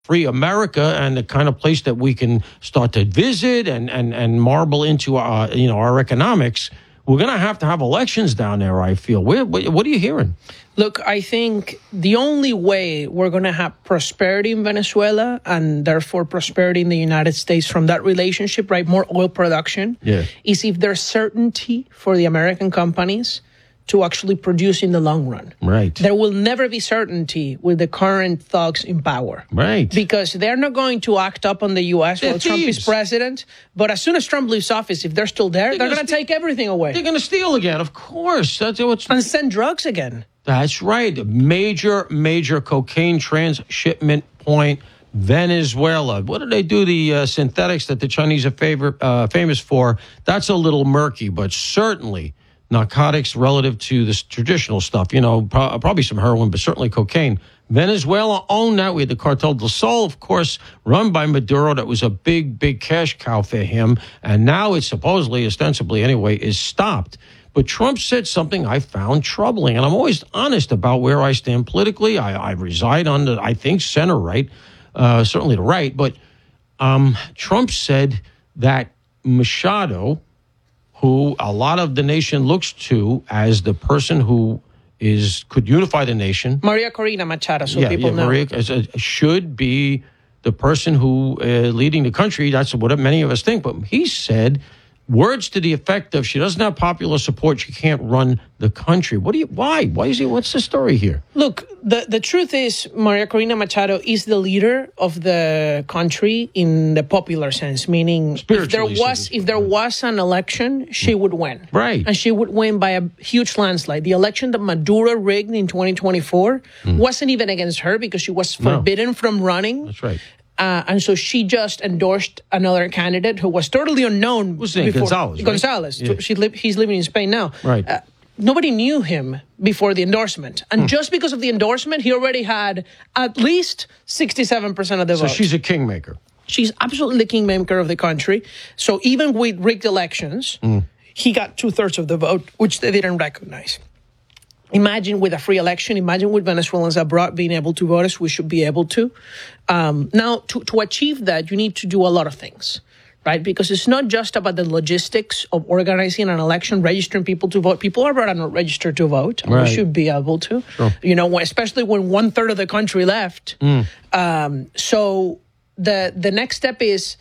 free America and the kind of place that we can start to visit and marble into our economics, we're going to have elections down there, I feel. What are you hearing? Look, I think the only way we're going to have prosperity in Venezuela and therefore prosperity in the United States from that relationship, right, more oil production, is if there's certainty for the American companies to actually produce in the long run. Right. There will never be certainty with the current thugs in power. Right. Because they're not going to act up on the U.S. while Trump is president. But as soon as Trump leaves office, if they're still there, they're going to take everything away. They're going to steal again, of course. And send drugs again. That's right. Major cocaine transshipment point, Venezuela. What do they do? The synthetics that the Chinese are famous for, that's a little murky, but certainly narcotics relative to this traditional stuff, probably some heroin, but certainly cocaine. Venezuela owned that. We had the Cartel del Sol, of course, run by Maduro. That was a big cash cow for him. And now it's supposedly, ostensibly anyway, is stopped. But Trump said something I found troubling. And I'm always honest about where I stand politically. I reside on the, I think, center right, certainly the right. But Trump said that Machado, who a lot of the nation looks to as the person who could unify the nation. Maria Corina Machado, people know. Maria should be the person who leading the country. That's what many of us think. But he said words to the effect of, she doesn't have popular support, she can't run the country. Why? What's the story here? Look, the truth is Maria Corina Machado is the leader of the country in the popular sense, meaning if there was an election, she would win. Right. And she would win by a huge landslide. The election that Maduro rigged in 2024 wasn't even against her because she was forbidden from running. That's right. And so she just endorsed another candidate who was totally unknown. Who's his name? Gonzalez. Right? Gonzalez. Yeah. He's living in Spain now. Right. Nobody knew him before the endorsement. And just because of the endorsement, he already had at least 67% of the vote. So she's a kingmaker. She's absolutely the kingmaker of the country. So even with rigged elections, he got 2/3 of the vote, which they didn't recognize. Imagine with a free election, imagine with Venezuelans abroad being able to vote as we should be able to. Now, to achieve that, you need to do a lot of things, right? Because it's not just about the logistics of organizing an election, registering people to vote. People are not registered to vote. Right. We should be able to, especially when 1/3 of the country left. So the next step is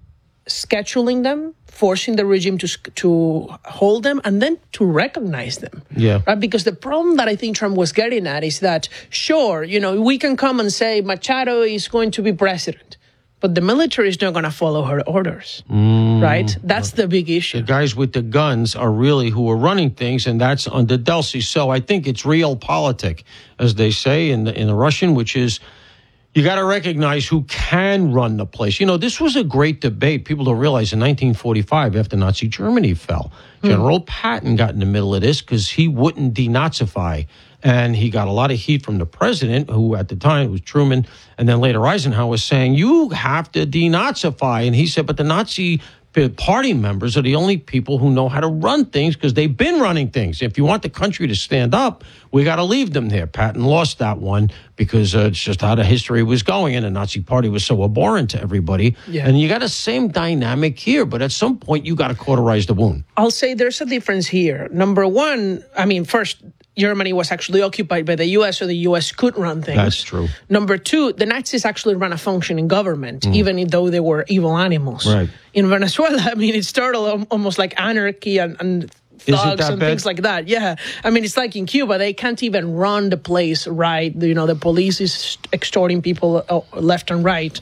scheduling them, forcing the regime to hold them, and then to recognize them. Yeah. Right? Because the problem that I think Trump was getting at is that, sure, we can come and say Machado is going to be president, but the military is not going to follow her orders. Right? That's the big issue. The guys with the guns are really who are running things, and that's under Delcy. So I think it's realpolitik, as they say in the Russian, which is, you got to recognize who can run the place. This was a great debate. People don't realize in 1945, after Nazi Germany fell, General Patton got in the middle of this because he wouldn't denazify. And he got a lot of heat from the president, who at the time was Truman, and then later Eisenhower, was saying, you have to denazify. And he said, but the Nazi party members are the only people who know how to run things because they've been running things. If you want the country to stand up, we got to leave them there. Patton lost that one because it's just how the history was going, and the Nazi party was so abhorrent to everybody. Yeah. And you got the same dynamic here, but at some point you got to cauterize the wound. I'll say there's a difference here. Number one, first, Germany was actually occupied by the U.S., so the U.S. could run things. That's true. Number two, the Nazis actually ran a functioning government, even though they were evil animals. Right. In Venezuela, it started almost like anarchy and thugs and things like that. Yeah. It's like in Cuba, they can't even run the place right. The police is extorting people left and right.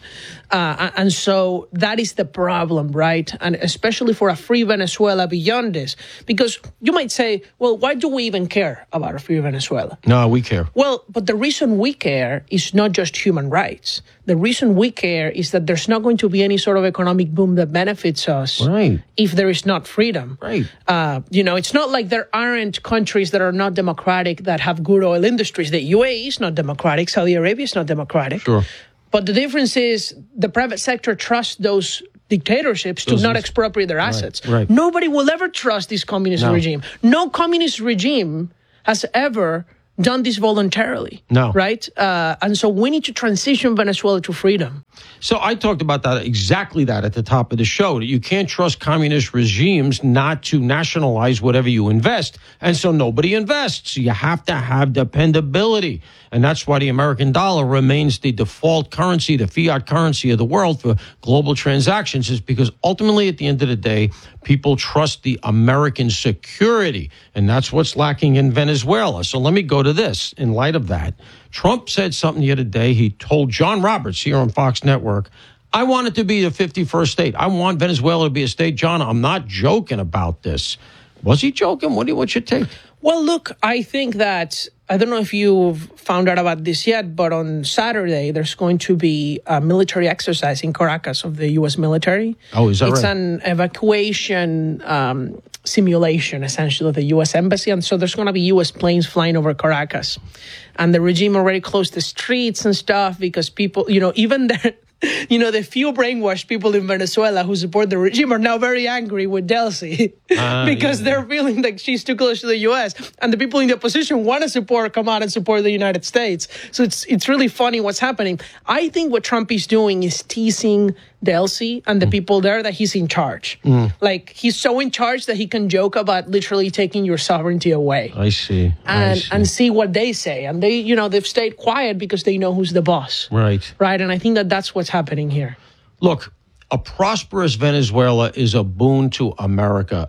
And so that is the problem, right? And especially for a free Venezuela beyond this. Because you might say, well, why do we even care about a free Venezuela? No, we care. Well, but the reason we care is not just human rights. The reason we care is that there's not going to be any sort of economic boom that benefits us if there is not freedom. Right. It's not like there aren't countries that are not democratic that have good oil industries. The UAE is not democratic. Saudi Arabia is not democratic. Sure. But the difference is the private sector trusts those dictatorships to not expropriate their assets. Right. Nobody will ever trust this communist regime. No communist regime has ever done this voluntarily. No. Right? And so we need to transition Venezuela to freedom. So I talked about that, exactly that, at the top of the show, that you can't trust communist regimes not to nationalize whatever you invest. And so nobody invests. You have to have dependability. And that's why the American dollar remains the default currency, the fiat currency of the world for global transactions, is because ultimately, at the end of the day, people trust the American security. And that's what's lacking in Venezuela. So let me go to this. In light of that, Trump said something the other day. He told John Roberts here on Fox Network, I want it to be the 51st state. I want Venezuela to be a state. John, I'm not joking about this. Was he joking? What's your take? Well, look, I think that, I don't know if you've found out about this yet, but on Saturday, there's going to be a military exercise in Caracas of the U.S. military. Oh, is that right? It's an evacuation simulation, essentially, of the U.S. Embassy. And so there's going to be U.S. planes flying over Caracas. And the regime already closed the streets and stuff because people, even there, the few brainwashed people in Venezuela who support the regime are now very angry with Delcy because they're feeling like she's too close to the U.S. And the people in the opposition want to come out and support the United States. So it's really funny what's happening. I think what Trump is doing is teasing Delcy and the people there that he's in charge. Like, he's so in charge that he can joke about literally taking your sovereignty away. I see. And see what they say. And they've stayed quiet because they know who's the boss. Right. Right. And I think that's what's happening here. Look, a prosperous Venezuela is a boon to America.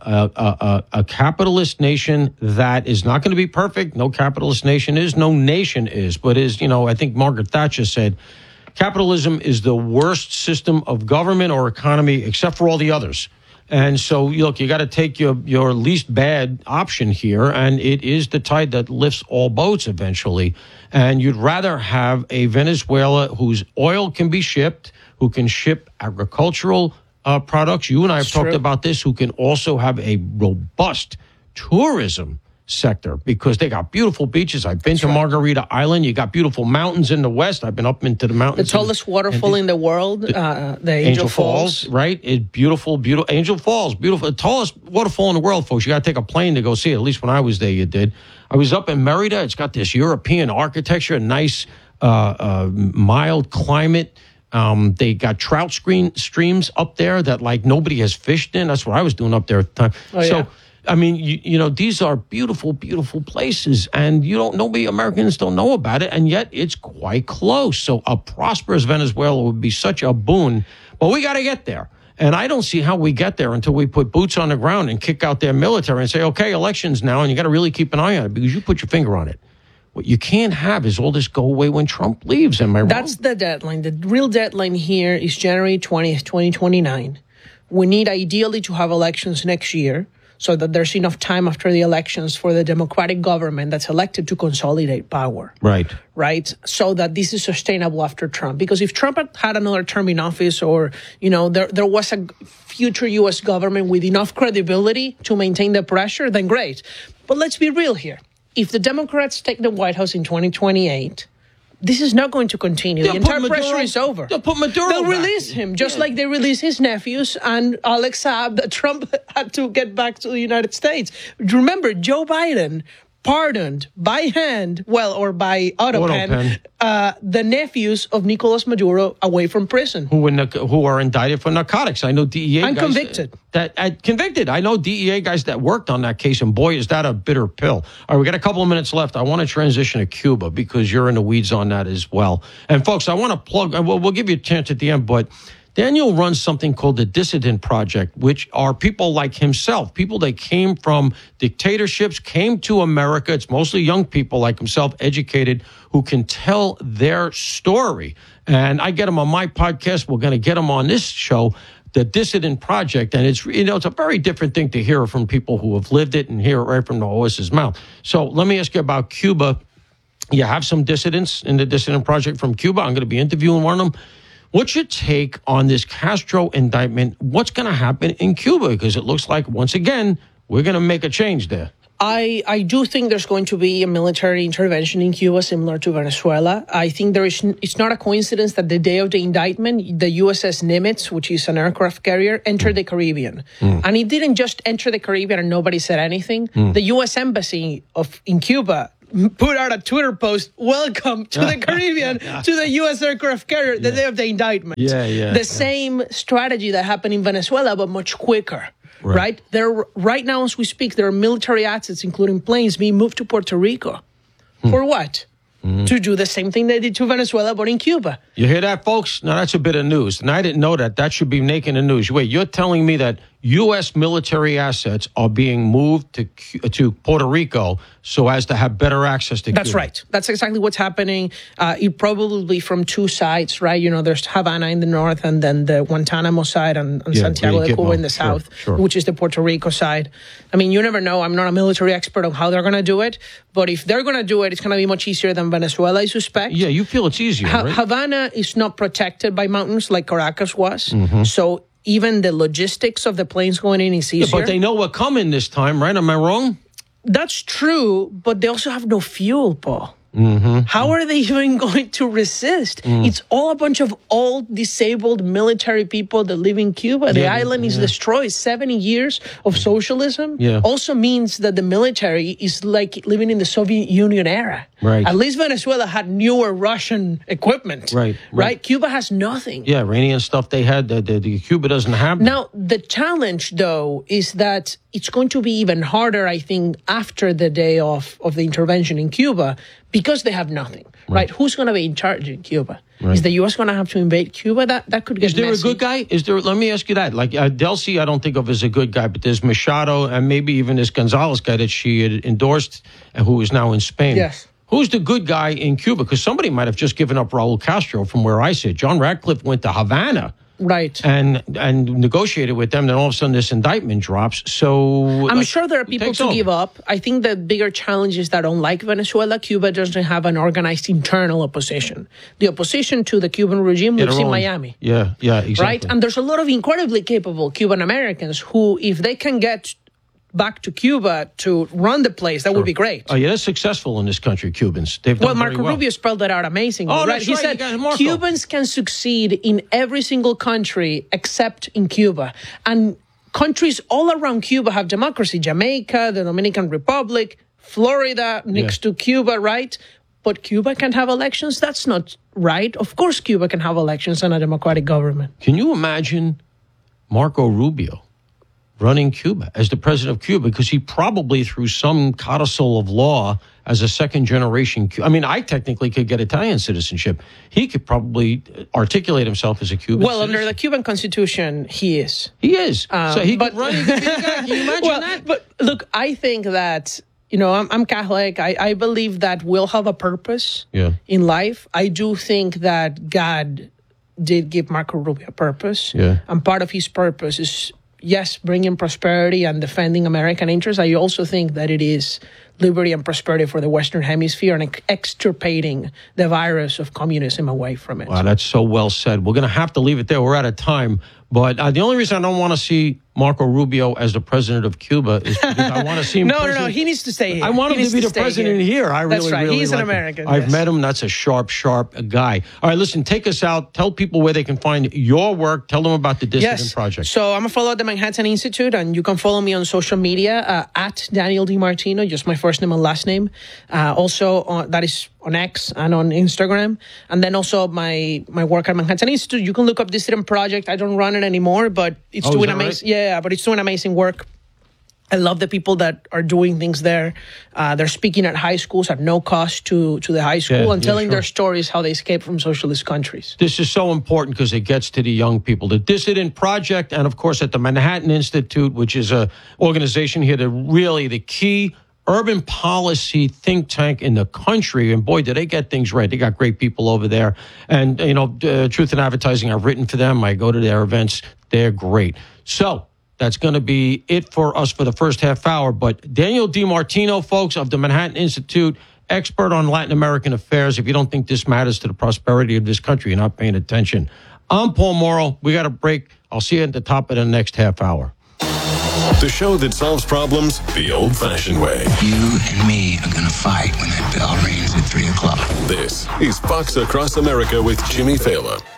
A capitalist nation that is not going to be perfect. No capitalist nation is. No nation is. But is, I think Margaret Thatcher said, capitalism is the worst system of government or economy except for all the others. And so, look, you got to take your least bad option here, and it is the tide that lifts all boats eventually. And you'd rather have a Venezuela whose oil can be shipped, who can ship agricultural products. You and I have talked about this, who can also have a robust tourism sector because they got beautiful beaches. I've been to Margarita Island. You got beautiful mountains in the west. I've been up into the mountains. The tallest waterfall in the world, the Angel Falls. Right? It's beautiful. Angel Falls, beautiful. The tallest waterfall in the world, folks. You got to take a plane to go see it. At least when I was there, you did. I was up in Merida. It's got this European architecture, nice, mild climate. They got trout streams up there that like nobody has fished in. That's what I was doing up there at the time. So, I mean, these are beautiful, beautiful places, and Americans don't know about it, and yet it's quite close. So a prosperous Venezuela would be such a boon, but we got to get there. And I don't see how we get there until we put boots on the ground and kick out their military and say, okay, elections now, and you got to really keep an eye on it because you put your finger on it. What you can't have is all this go away when Trump leaves. Am I wrong? That's the deadline. The real deadline here is January 20th, 2029. We need ideally to have elections next year, so that there's enough time after the elections for the Democratic government that's elected to consolidate power. Right? So that this is sustainable after Trump. Because if Trump had another term in office or, there was a future U.S. government with enough credibility to maintain the pressure, then great. But let's be real here. If the Democrats take the White House in 2028... this is not going to continue. The entire pressure is over. They'll put Maduro They'll release him, just like they released his nephews and Alex Saab that Trump had to get back to the United States. Remember, Joe Biden pardoned by hand, or by auto pen, the nephews of Nicolas Maduro away from prison. Who are indicted for narcotics. I know DEA and guys. Convicted. Convicted. I know DEA guys that worked on that case, and boy, is that a bitter pill. All right, we got a couple of minutes left. I want to transition to Cuba because you're in the weeds on that as well. And folks, I want to plug, we'll give you a chance at the end, but Daniel runs something called the Dissident Project, which are people like himself, people that came from dictatorships, came to America. It's mostly young people like himself, educated, who can tell their story. And I get them on my podcast. We're going to get them on this show, the Dissident Project. And it's, it's a very different thing to hear from people who have lived it and hear it right from the horse's mouth. So let me ask you about Cuba. You have some dissidents in the Dissident Project from Cuba. I'm going to be interviewing one of them. What's your take on this Castro indictment? What's going to happen in Cuba? Because it looks like, once again, we're going to make a change there. I do think there's going to be a military intervention in Cuba similar to Venezuela. I think it's not a coincidence that the day of the indictment, the USS Nimitz, which is an aircraft carrier, entered the Caribbean. And it didn't just enter the Caribbean and nobody said anything. The U.S. Embassy in Cuba put out a Twitter post, welcome to the Caribbean, to the U.S. aircraft carrier, the day of the indictment. The same strategy that happened in Venezuela, but much quicker. Right? Right now, as we speak, there are military assets, including planes, being moved to Puerto Rico. For what? To do the same thing they did to Venezuela, but in Cuba. You hear that, folks? Now, that's a bit of news. And I didn't know that. That should be making the news. Wait, you're telling me that U.S. military assets are being moved to Puerto Rico so as to have better access to Cuba? That's right. That's exactly what's happening. It probably from two sides, right? You know, there's Havana in the north and then the Guantanamo side and Santiago de Cuba in the south, which is the Puerto Rico side. I mean, you never know. I'm not a military expert on how they're going to do it. But if they're going to do it, it's going to be much easier than Venezuela, I suspect. Yeah, you feel it's easier, right? Havana is not protected by mountains like Caracas was. So even the logistics of the planes going in is easier. Yeah, but they know we're coming this time, right? Am I wrong? That's true, but they also have no fuel, Paul. How are they even going to resist? It's all a bunch of old, disabled military people that live in Cuba. The island is destroyed. 70 years of socialism also means that the military is like living in the Soviet Union era. At least Venezuela had newer Russian equipment. Right? Cuba has nothing. Yeah, Iranian stuff they had that Cuba doesn't have. Now, the challenge, though, is that it's going to be even harder, I think, after the day of the intervention in Cuba, because they have nothing, right? Who's going to be in charge in Cuba? Is the U.S. going to have to invade Cuba? That could get messy. Is there a good guy? Let me ask you that. Like Delcy, I don't think of as a good guy, but there's Machado and maybe even this Gonzalez guy that she had endorsed, who is now in Spain. Yes. Who's the good guy in Cuba? Because somebody might have just given up Raul Castro from where I sit. John Radcliffe went to Havana. And negotiated with them, then all of a sudden this indictment drops. So I'm sure there are people to give up. I think the bigger challenge is that unlike Venezuela, Cuba doesn't have an organized internal opposition. The opposition to the Cuban regime lives in Miami. Yeah, exactly. Right? And there's a lot of incredibly capable Cuban Americans who, if they can get back to Cuba to run the place, that would be great. Oh, yeah, they're successful in this country, Cubans. They've done Marco Rubio spelled that out amazingly. Oh, right? He said Cubans can succeed in every single country except in Cuba. And countries all around Cuba have democracy. Jamaica, the Dominican Republic, Florida next to Cuba, right? But Cuba can't have elections? That's not right. Of course Cuba can have elections and a democratic government. Can you imagine Marco Rubio running Cuba as the president of Cuba? Because he probably, through some codicil of law, as a second-generation... I mean, I technically could get Italian citizenship. He could probably articulate himself as a Cuban citizen. Under the Cuban Constitution, he is. He is. So he could run... Can you imagine that? But look, I think that... You know, I'm Catholic. I believe that we'll have a purpose in life. I do think that God did give Marco Rubio a purpose. And part of his purpose is... yes, bringing prosperity and defending American interests. I also think that it is liberty and prosperity for the Western Hemisphere and extirpating the virus of communism away from it. Wow, that's so well said. We're going to have to leave it there. We're out of time. But the only reason I don't want to see Marco Rubio as the president of Cuba is because I want to see him. No, he needs to stay here. I want him to be the president here. That's right. Really He's an like American. I've met him. That's a sharp guy. All right, listen, take us out. Tell people where they can find your work. Tell them about the Dissident Project. So I'm a fellow at the Manhattan Institute, and you can follow me on social media at Daniel DiMartino, just my first name and last name. Also, that is on X and on Instagram. And then also my work at Manhattan Institute. You can look up Dissident Project. I don't run it anymore, but it's doing amazing. Right? Yeah, but it's doing amazing work. I love the people that are doing things there. They're speaking at high schools at no cost to the high school and telling their stories how they escaped from socialist countries. This is so important because it gets to the young people. The Dissident Project, and of course at the Manhattan Institute, which is an organization here that really the key urban policy think tank in the country. And boy, do they get things right. They got great people over there. And, you know, Truth in Advertising, I've written for them. I go to their events. They're great. So that's going to be it for us for the first half hour. But Daniel DiMartino, folks, of the Manhattan Institute, expert on Latin American affairs. If you don't think this matters to the prosperity of this country, you're not paying attention. I'm Paul Morrow. We got a break. I'll see you at the top of the next half hour. The show that solves problems the old-fashioned way. You and me are going to fight when that bell rings at 3 o'clock. This is Fox Across America with Jimmy Fallon.